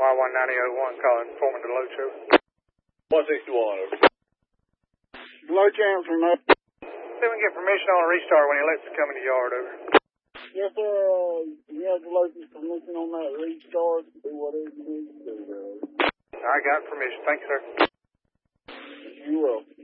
Y19001 calling Foreman to load show. 161 over. Low chance from that. See if we can get permission on a restart when he lets us come in the yard, over. Yes, sir. You have the local permission on that restart. Do whatever you need to do. I got permission. Thank you, sir. You will.